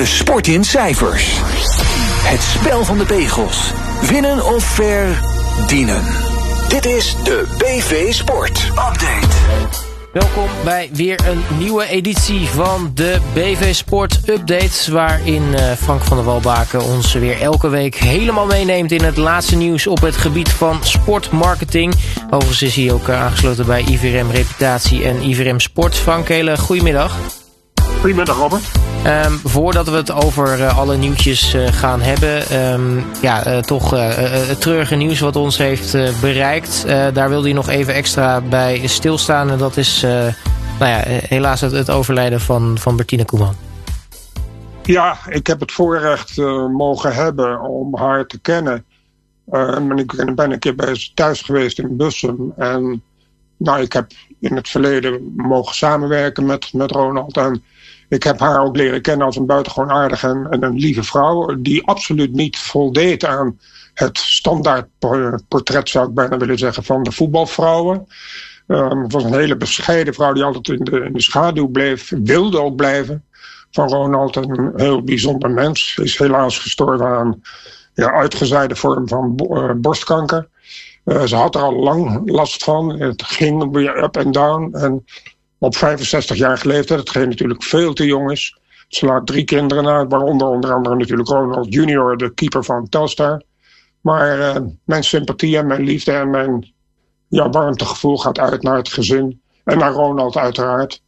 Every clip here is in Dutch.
sport in cijfers. Het spel van de pegels. Winnen of verdienen. Dit is de BV Sport Update. Welkom bij weer een nieuwe editie van de BV Sport Update, waarin Frank van der Walbaken ons weer elke week helemaal meeneemt in het laatste nieuws op het gebied van sportmarketing. Overigens is hij ook aangesloten bij IVRM Reputatie en IVRM Sport. Frank, hele goedemiddag. Goedemiddag, Robert. Voordat we het over alle nieuwtjes gaan hebben, toch het treurige nieuws wat ons heeft bereikt. Daar wilde hij nog even extra bij stilstaan. En dat is helaas het overlijden van Bertine Koeman. Ja, ik heb het voorrecht mogen hebben om haar te kennen. Ik ben een keer bij ze thuis geweest in Bussum. En ik heb in het verleden mogen samenwerken met Ronald. En ik heb haar ook leren kennen als een buitengewoon aardige en een lieve vrouw, die absoluut niet voldeed aan het standaard portret, zou ik bijna willen zeggen, van de voetbalvrouwen. Het was een hele bescheiden vrouw die altijd in de schaduw bleef, wilde ook blijven van Ronald. Een heel bijzonder mens, is helaas gestorven aan uitgezaaide vorm van borstkanker. Ze had er al lang last van, het ging weer up en down. En op 65-jarige leeftijd, hetgeen natuurlijk veel te jong is. Ze laat 3 kinderen na, waaronder onder andere natuurlijk Ronald Junior, de keeper van Telstar. Maar mijn sympathie en mijn liefde en mijn warmtegevoel gaat uit naar het gezin. En naar Ronald uiteraard.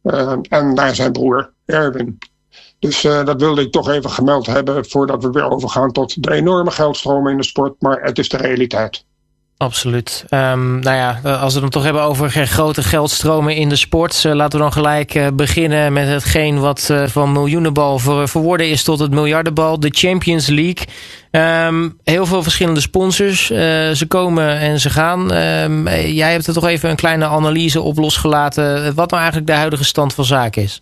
En naar zijn broer Erwin. Dus dat wilde ik toch even gemeld hebben voordat we weer overgaan tot de enorme geldstromen in de sport. Maar het is de realiteit. Absoluut. Als we het toch hebben over grote geldstromen in de sport, laten we dan gelijk beginnen met hetgeen wat van miljoenenbal verworden is tot het miljardenbal, de Champions League. Heel veel verschillende sponsors. Ze komen en ze gaan. Jij hebt er toch even een kleine analyse op losgelaten wat nou eigenlijk de huidige stand van zaken is.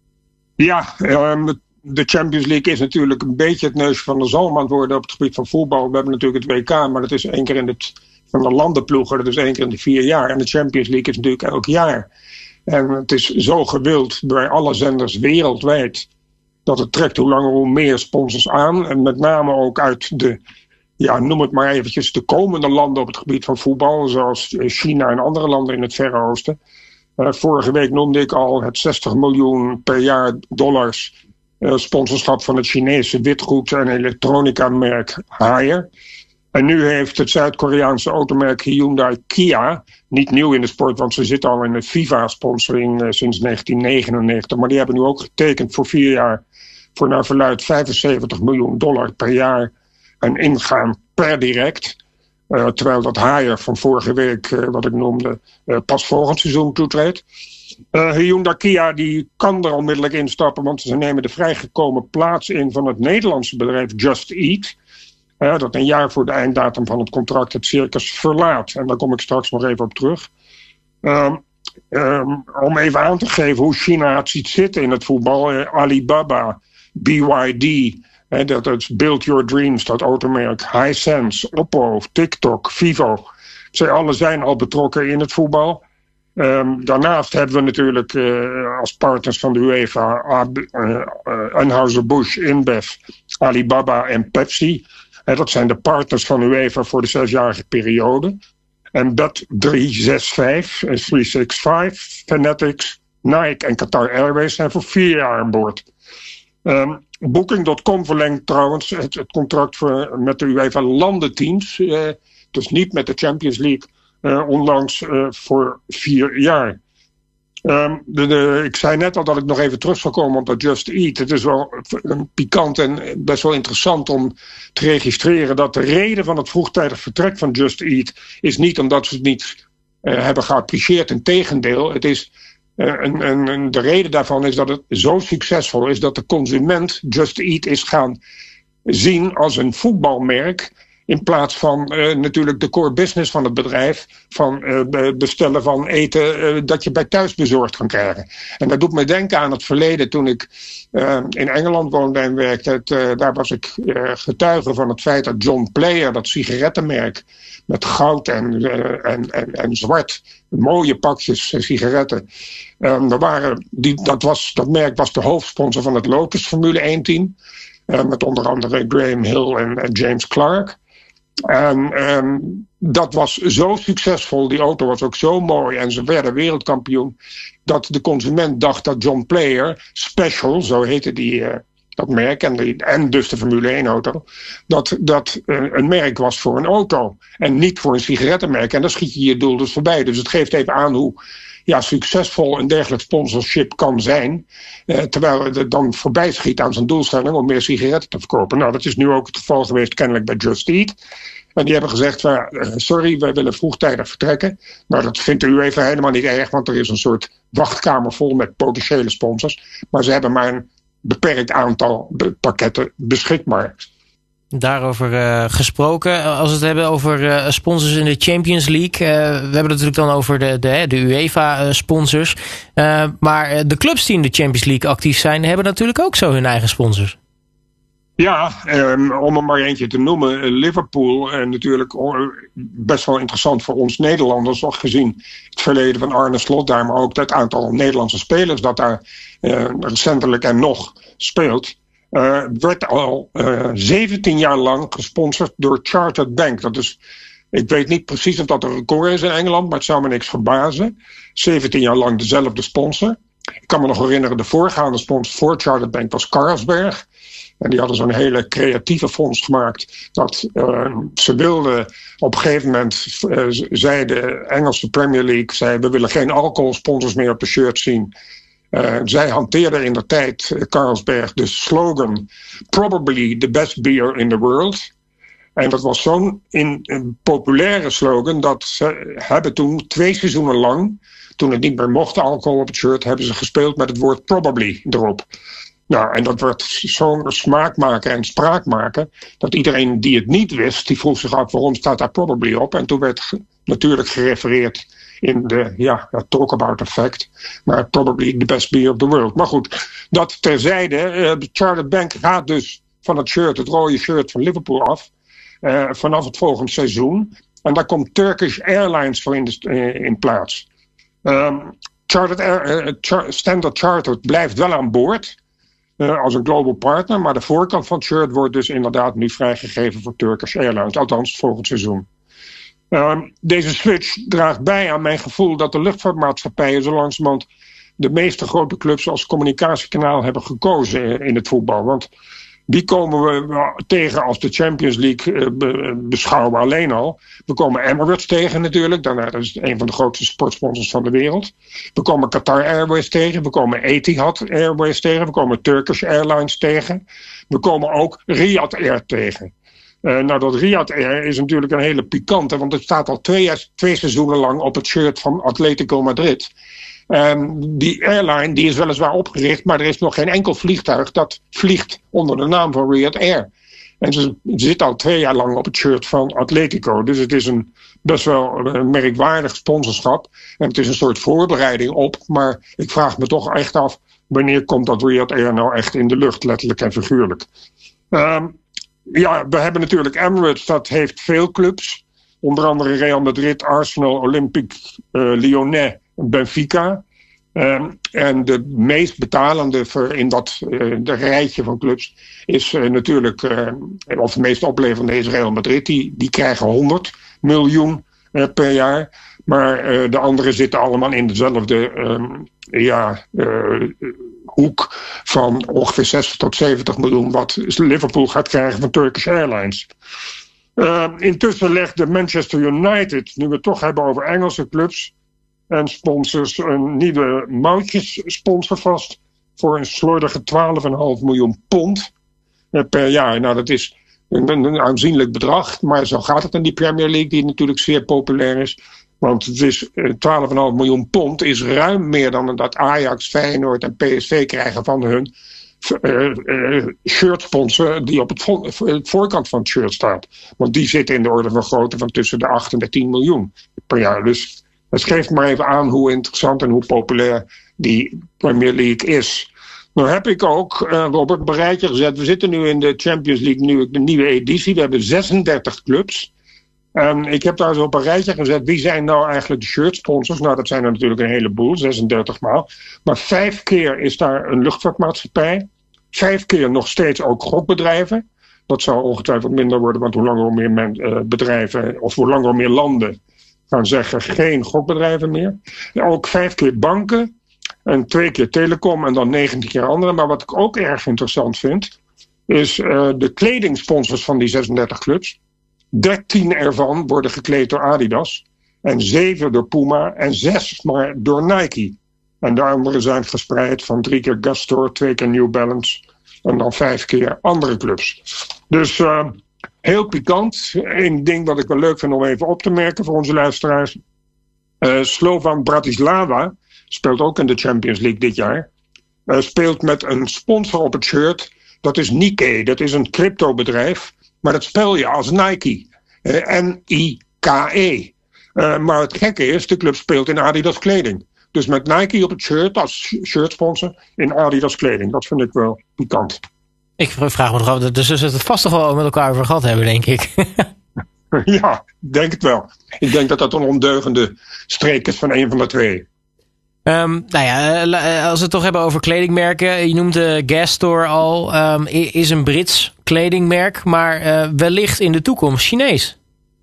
Ja, de Champions League is natuurlijk een beetje het neusje van de zalm aan het worden op het gebied van voetbal. We hebben natuurlijk het WK, maar dat is 1 keer in van de landenploegen, dat is 1 keer in de 4 jaar. En de Champions League is natuurlijk elk jaar. En het is zo gewild bij alle zenders wereldwijd dat het trekt hoe langer hoe meer sponsors aan. En met name ook uit de, noem het maar eventjes, de komende landen op het gebied van voetbal, zoals China en andere landen in het Verre Oosten. Vorige week noemde ik al het 60 miljoen per jaar dollars sponsorschap van het Chinese witgoed- en elektronica-merk Haier. En nu heeft het Zuid-Koreaanse automerk Hyundai Kia, niet nieuw in de sport, want ze zitten al in de FIFA-sponsoring sinds 1999. Maar die hebben nu ook getekend voor 4 jaar voor naar verluidt $75 miljoen per jaar en ingaan per direct. Terwijl dat Haier van vorige week, wat ik noemde, pas volgend seizoen toetreedt. Hyundai Kia die kan er onmiddellijk instappen, want ze nemen de vrijgekomen plaats in van het Nederlandse bedrijf Just Eat. Dat een jaar voor de einddatum van het contract het circus verlaat. En daar kom ik straks nog even op terug. Om even aan te geven hoe China het ziet zitten in het voetbal. Alibaba, BYD, dat is Build Your Dreams, dat automerk, Hisense, Oppo, TikTok, Vivo. Zij alle zijn al betrokken in het voetbal. Daarnaast hebben we natuurlijk als partners van de UEFA Anheuser-Busch, InBev, Alibaba en Pepsi. Dat zijn de partners van UEFA voor de 6-jarige periode. En Bet365, 365, Fanatics, Nike en Qatar Airways zijn voor 4 jaar aan boord. Booking.com verlengt trouwens het contract met de UEFA landenteams. Dus niet met de Champions League, onlangs voor 4 jaar. Ik zei net al dat ik nog even terug zou komen op dat Just Eat. Het is wel pikant en best wel interessant om te registreren dat de reden van het vroegtijdig vertrek van Just Eat is niet omdat ze het niet hebben geapprecieerd. Integendeel, het is de reden daarvan is dat het zo succesvol is dat de consument Just Eat is gaan zien als een voetbalmerk In plaats van natuurlijk de core business van het bedrijf. Van bestellen van eten dat je bij thuis bezorgd kan krijgen. En dat doet me denken aan het verleden toen ik in Engeland woonde en werkte. Daar was ik getuige van het feit dat John Player, dat sigarettenmerk met goud en zwart, mooie pakjes sigaretten. Dat merk was de hoofdsponsor van het Lotus Formule 1 team. Met onder andere Graham Hill en James Clark. En dat was zo succesvol, die auto was ook zo mooi en ze werden wereldkampioen, dat de consument dacht dat John Player Special, zo heette dat merk en dus de Formule 1 auto, dat een merk was voor een auto en niet voor een sigarettenmerk. En dan schiet je je doel dus voorbij. Dus het geeft even aan hoe succesvol een dergelijk sponsorship kan zijn, terwijl het dan voorbij schiet aan zijn doelstelling om meer sigaretten te verkopen. Nou, dat is nu ook het geval geweest kennelijk bij Just Eat. En die hebben gezegd, sorry, wij willen vroegtijdig vertrekken. Nou, dat vindt de UEFA helemaal niet erg, want er is een soort wachtkamer vol met potentiële sponsors. Maar ze hebben maar een beperkt aantal pakketten beschikbaar. Daarover gesproken, als we het hebben over sponsors in de Champions League. We hebben het natuurlijk dan over de UEFA-sponsors. Maar de clubs die in de Champions League actief zijn, hebben natuurlijk ook zo hun eigen sponsors. Ja, om er maar eentje te noemen, Liverpool. En natuurlijk best wel interessant voor ons Nederlanders, gezien het verleden van Arne Slot daar, maar ook het aantal Nederlandse spelers dat daar recentelijk en nog speelt. Werd al 17 jaar lang gesponsord door Chartered Bank. Dat is, ik weet niet precies of dat een record is in Engeland, maar het zou me niks verbazen. 17 jaar lang dezelfde sponsor. Ik kan me nog herinneren, de voorgaande sponsor voor Chartered Bank was Carlsberg. En die hadden zo'n hele creatieve fonds gemaakt. Dat ze wilden op een gegeven moment, zei de Engelse Premier League, we willen geen alcoholsponsors meer op de shirt zien. Zij hanteerden in de tijd, Carlsberg, de slogan Probably the best beer in the world. En dat was zo'n populaire slogan dat ze hebben toen 2 seizoenen lang, toen het niet meer mocht alcohol op het shirt, hebben ze gespeeld met het woord probably erop. Nou, en dat werd zo'n smaak maken en spraak maken, dat iedereen die het niet wist, die vroeg zich af waarom staat daar probably op. En toen werd natuurlijk gerefereerd in de talk about effect, maar probably the best beer of the world. Maar goed, dat terzijde. Chartered Bank gaat dus van het rode shirt van Liverpool af, vanaf het volgende seizoen. En daar komt Turkish Airlines voor in plaats. Standard Chartered blijft wel aan boord als een global partner, maar de voorkant van het shirt wordt dus inderdaad nu vrijgegeven voor Turkish Airlines, althans volgend seizoen. Deze switch draagt bij aan mijn gevoel dat de luchtvaartmaatschappijen zo langzamerhand de meeste grote clubs als communicatiekanaal hebben gekozen in het voetbal. Want die komen we tegen als de Champions League beschouwen alleen al. We komen Emirates tegen natuurlijk. Dat is een van de grootste sportsponsors van de wereld. We komen Qatar Airways tegen. We komen Etihad Airways tegen. We komen Turkish Airlines tegen. We komen ook Riyadh Air tegen. Dat Riyadh Air is natuurlijk een hele pikante, want het staat al 2 seizoenen lang op het shirt van Atletico Madrid. Die airline die is weliswaar opgericht, maar er is nog geen enkel vliegtuig dat vliegt onder de naam van Riyadh Air. En ze zit al 2 jaar lang op het shirt van Atletico. Dus het is een best wel merkwaardig sponsorschap. En het is een soort voorbereiding op. Maar ik vraag me toch echt af, wanneer komt dat Riyadh Air nou echt in de lucht, letterlijk en figuurlijk. We hebben natuurlijk Emirates, dat heeft veel clubs. Onder andere Real Madrid, Arsenal, Olympique Lyonnais, Benfica. En de meest betalende in de rijtje van clubs is natuurlijk, of de meest oplevende is Real Madrid. Die krijgen 100 miljoen per jaar. Maar de anderen zitten allemaal in dezelfde hoek van ongeveer 60 tot 70 miljoen wat Liverpool gaat krijgen van Turkish Airlines. Intussen legde Manchester United, nu we het toch hebben over Engelse clubs en sponsors, een nieuwe moutjessponsor vast voor een slordige 12,5 miljoen pond per jaar. Nou, dat is een aanzienlijk bedrag, maar zo gaat het in die Premier League, die natuurlijk zeer populair is. Want het is 12,5 miljoen pond is ruim meer dan dat Ajax, Feyenoord en PSV krijgen van hun shirtsponsor die op het voorkant van het shirt staat. Want die zitten in de orde van grootte van tussen de 8 en de 10 miljoen per jaar. Dus het geeft maar even aan hoe interessant en hoe populair die Premier League is. Nou heb ik ook, Robert, een rijtje gezet. We zitten nu in de Champions League, nu de nieuwe editie. We hebben 36 clubs. Ik heb daar zo op een rijtje gezet. Wie zijn nou eigenlijk de shirtsponsors? Nou, dat zijn er natuurlijk een heleboel, 36 maal. Maar 5 keer is daar een luchtvaartmaatschappij. 5 keer nog steeds ook gokbedrijven. Dat zal ongetwijfeld minder worden, want hoe langer hoe meer bedrijven, of hoe langer hoe meer landen gaan zeggen geen gokbedrijven meer. Ook 5 keer banken. En 2 keer telecom en dan 19 keer andere. Maar wat ik ook erg interessant vind, is de kledingsponsors van die 36 clubs. 13 ervan worden gekleed door Adidas. En 7 door Puma en 6 maar door Nike. En de anderen zijn verspreid van 3 keer Gastor, 2 keer New Balance en dan 5 keer andere clubs. Dus heel pikant. Eén ding wat ik wel leuk vind om even op te merken voor onze luisteraars. Slovan Bratislava speelt ook in de Champions League dit jaar. Speelt met een sponsor op het shirt. Dat is Nikkei. Dat is een cryptobedrijf. Maar dat spel je als Nike. Nike. Maar het gekke is, de club speelt in Adidas kleding. Dus met Nike op het shirt als shirtsponsor in Adidas kleding. Dat vind ik wel pikant. Ik vraag me toch af, dus ze het vast toch wel met elkaar over gehad hebben, denk ik. Ja, ik denk het wel. Ik denk dat dat een ondeugende streek is van een van de twee. Als we het toch hebben over kledingmerken. Je noemde Gastor al. Is een Brits kledingmerk, maar wellicht in de toekomst Chinees.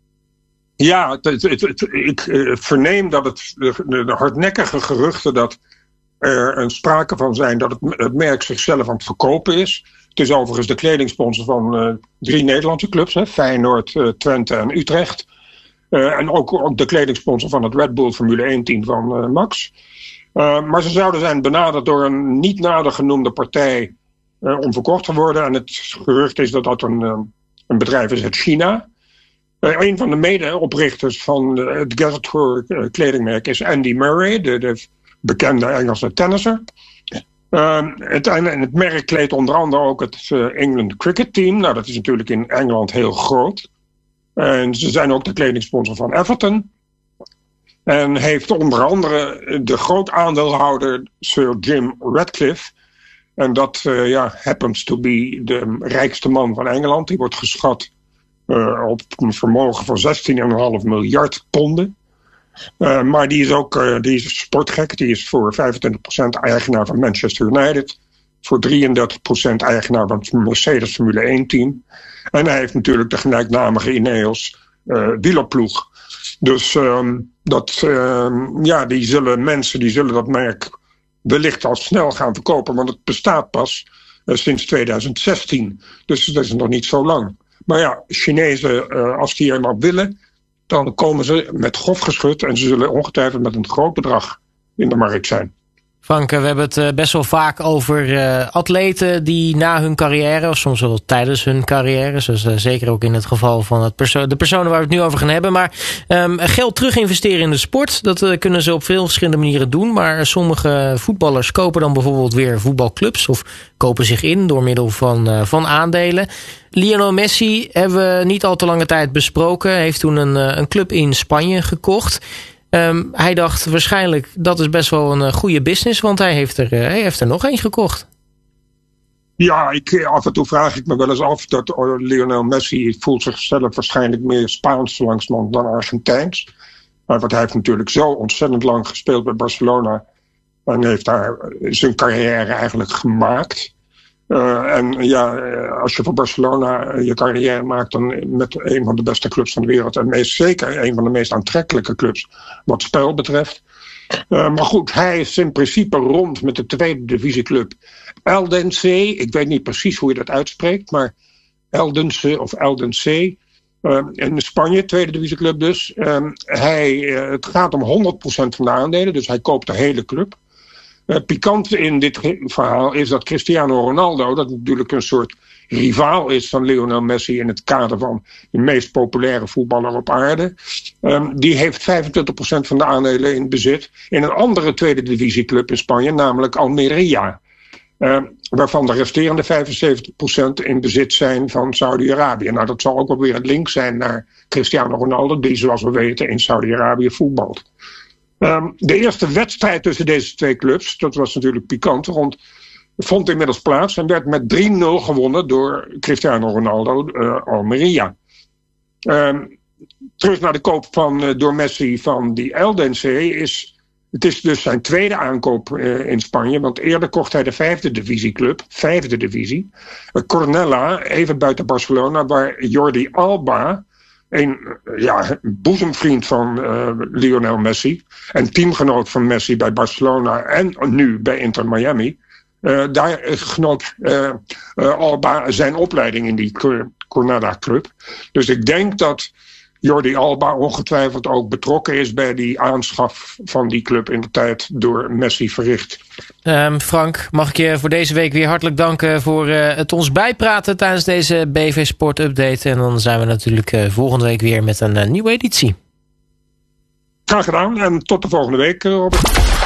Ja, ik verneem dat de hardnekkige geruchten dat er een sprake van zijn dat het merk zichzelf aan het verkopen is. Het is overigens de kledingsponsor van 3 Nederlandse clubs. Feyenoord, Twente en Utrecht. En ook de kledingsponsor van het Red Bull Formule 1 team van Max. Maar ze zouden zijn benaderd door een niet nader genoemde partij om verkocht te worden. En het gerucht is dat dat een bedrijf is uit China. Een van de medeoprichters van het Gastor kledingmerk is Andy Murray, de bekende Engelse tennisser. Het merk kleedt onder andere ook het England Cricket Team. Nou, dat is natuurlijk in Engeland heel groot. En ze zijn ook de kledingsponsor van Everton. En heeft onder andere de groot aandeelhouder Sir Jim Ratcliffe. En dat happens to be de rijkste man van Engeland. Die wordt geschat op een vermogen van 16,5 miljard ponden. Maar die is sportgek. Die is voor 25% eigenaar van Manchester United. Voor 33% eigenaar van het Mercedes Formule 1 team. En hij heeft natuurlijk de gelijknamige Ineos wielerploeg. Dus die zullen dat merk wellicht al snel gaan verkopen. Want het bestaat pas sinds 2016. Dus dat is nog niet zo lang. Maar ja, Chinezen, als die eenmaal willen, dan komen ze met grof geschut. En ze zullen ongetwijfeld met een groot bedrag in de markt zijn. Frank, we hebben het best wel vaak over atleten die na hun carrière, of soms wel tijdens hun carrière, zoals zeker ook in het geval van de personen waar we het nu over gaan hebben, maar geld terug investeren in de sport, dat kunnen ze op veel verschillende manieren doen, maar sommige voetballers kopen dan bijvoorbeeld weer voetbalclubs of kopen zich in door middel van aandelen. Lionel Messi hebben we niet al te lange tijd besproken, heeft toen een club in Spanje gekocht. Hij dacht waarschijnlijk dat is best wel een goede business, want hij heeft er nog één gekocht. Ja, af en toe vraag ik me wel eens af dat Lionel Messi voelt zichzelf waarschijnlijk meer Spaans langzamerhand dan Argentijns. Want hij heeft natuurlijk zo ontzettend lang gespeeld bij Barcelona en heeft daar zijn carrière eigenlijk gemaakt. Als je voor Barcelona je carrière maakt, dan met een van de beste clubs van de wereld. En zeker een van de meest aantrekkelijke clubs wat spel betreft. Maar goed, hij is in principe rond met de tweede divisieclub Eldense. Ik weet niet precies hoe je dat uitspreekt, maar Eldense of Eldense. In Spanje, tweede divisieclub dus. Het gaat om 100% van de aandelen, dus hij koopt de hele club. Pikant in dit verhaal is dat Cristiano Ronaldo, dat natuurlijk een soort rivaal is van Lionel Messi in het kader van de meest populaire voetballer op aarde, die heeft 25% van de aandelen in bezit in een andere tweede divisieclub in Spanje, namelijk Almeria. waarvan de resterende 75% in bezit zijn van Saudi-Arabië. Nou, dat zal ook wel weer een link zijn naar Cristiano Ronaldo, die zoals we weten in Saudi-Arabië voetbalt. De eerste wedstrijd tussen deze twee clubs, dat was natuurlijk pikant, vond inmiddels plaats en werd met 3-0 gewonnen door Cristiano Ronaldo, Almeria. Terug naar de koop door Messi van die Eldense het is dus zijn tweede aankoop in Spanje, want eerder kocht hij de 5e divisieclub, 5e divisie, Cornellà, even buiten Barcelona, waar Jordi Alba, een boezemvriend van Lionel Messi en teamgenoot van Messi bij Barcelona en nu bij Inter Miami, daar genoot Alba zijn opleiding in die Cornellà club. Dus ik denk dat Jordi Alba ongetwijfeld ook betrokken is bij die aanschaf van die club in de tijd door Messi verricht. Frank, mag ik je voor deze week weer hartelijk danken voor het ons bijpraten tijdens deze BV Sport Update. En dan zijn we natuurlijk volgende week weer met een nieuwe editie. Graag gedaan en tot de volgende week, Robert.